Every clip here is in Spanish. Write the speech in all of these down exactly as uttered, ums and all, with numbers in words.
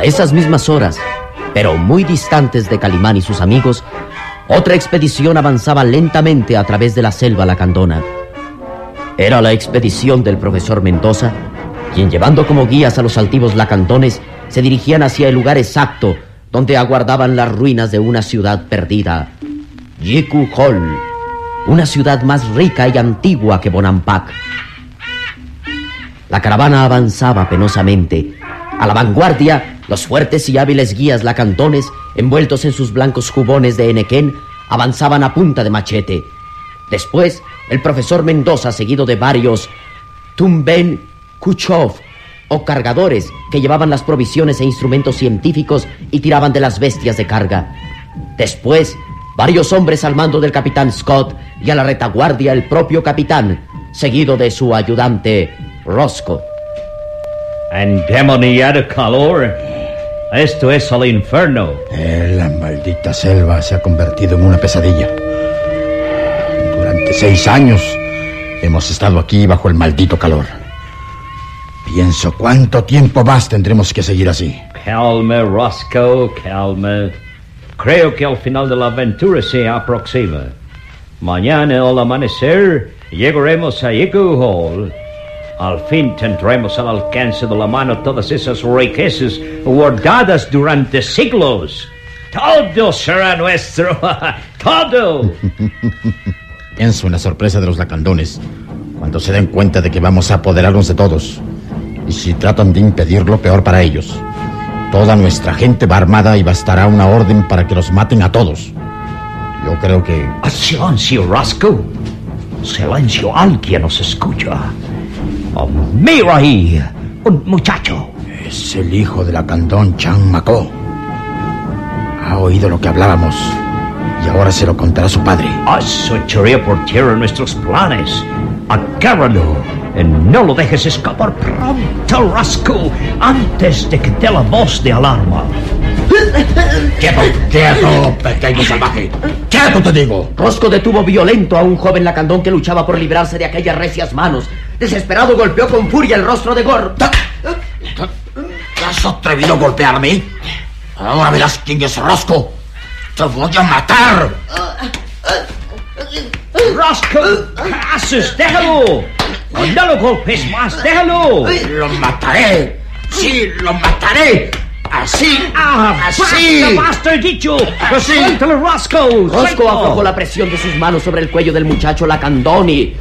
A esas mismas horas, pero muy distantes de Calimán y sus amigos, otra expedición avanzaba lentamente a través de la selva lacandona. Era la expedición del profesor Mendoza, quien, llevando como guías a los altivos lacandones, se dirigían hacia el lugar exacto donde aguardaban las ruinas de una ciudad perdida, Yiku Hol, una ciudad más rica y antigua que Bonampak. La caravana avanzaba penosamente. A la vanguardia, los fuertes y hábiles guías lacandones, envueltos en sus blancos jubones de enequén, avanzaban a punta de machete. Después, el profesor Mendoza, seguido de varios Tumben Kuchov, o cargadores que llevaban las provisiones e instrumentos científicos y tiraban de las bestias de carga. Después, varios hombres al mando del capitán Scott y a la retaguardia el propio capitán, seguido de su ayudante Roscoe. Endemoniado calor. Esto es el infierno. Eh, la maldita selva se ha convertido en una pesadilla. Durante seis años hemos estado aquí bajo el maldito calor. Pienso cuánto tiempo más tendremos que seguir así. Calma, Roscoe, calma. Creo que el final de la aventura se aproxima. Mañana al amanecer llegaremos a Yiku Hol. Al fin tendremos al alcance de la mano todas esas riquezas guardadas durante siglos. Todo será nuestro. Todo. Pienso en la sorpresa de los lacandones cuando se den cuenta de que vamos a apoderarnos de todos. Y si tratan de impedirlo, peor para ellos. Toda nuestra gente va armada y bastará una orden para que los maten a todos. Yo creo que... Silencio, Roscoe. Silencio, alguien nos escucha. Oh, mira ahí, un muchacho. Es el hijo de lacandón Chan Mako. Ha oído lo que hablábamos y ahora se lo contará a su padre. Eso echaría por tierra nuestros planes. Agárralo y no lo dejes escapar pronto, Roscoe, antes de que dé la voz de alarma. ¡Quieto, quieto, pequeño salvaje! ¡Quieto, te digo! Roscoe detuvo violento a un joven lacandón que luchaba por librarse de aquellas recias manos. Desesperado, golpeó con furia el rostro de Gor. ¿Te has atrevido a golpearme? Ahora verás quién es Roscoe. ¡Te voy a matar! Roscoe, ¿qué haces? ¡Déjalo! ¡No lo golpes más! ¡Déjalo! ¡Lo mataré! ¡Sí, lo mataré! ¡Así! ¡Ah! ¡Así! ¡Basta, basta, he dicho! ¡Así! ¡Suéltalo, Roscoe! Roscoe aflojó la presión de sus manos sobre el cuello del muchacho lacandón y...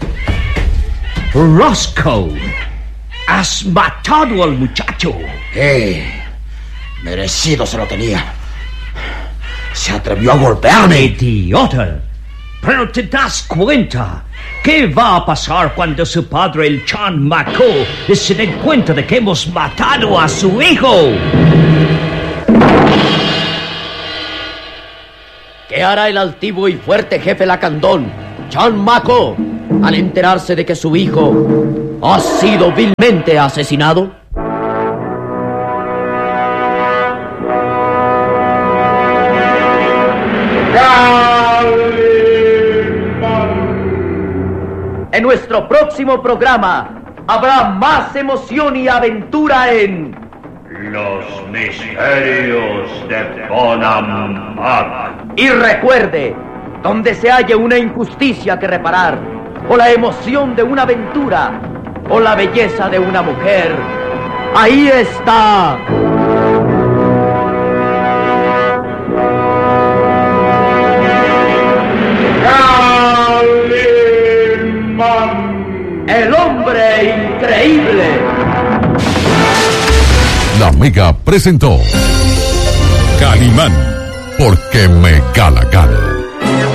Roscoe, has matado al muchacho. Eh, merecido se lo tenía. Se atrevió a golpearme. Idiota. Pero te das cuenta. ¿Qué va a pasar cuando su padre, el Chan Mako, se dé cuenta de que hemos matado a su hijo? ¿Qué hará el altivo y fuerte jefe lacandón, Chan Mako, al enterarse de que su hijo ha sido vilmente asesinado? En nuestro próximo programa habrá más emoción y aventura en... Los misterios de Bonampak. Y recuerde, donde se halle una injusticia que reparar, o la emoción de una aventura, o la belleza de una mujer, ahí está... El hombre increíble. La Mega presentó Calimán, porque me cala gana.